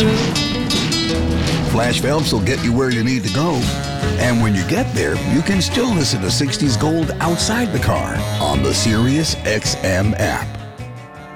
Flash Phelps will get you where you need to go. And when you get there, you can still listen to 60s Gold outside the car on the Sirius XM app.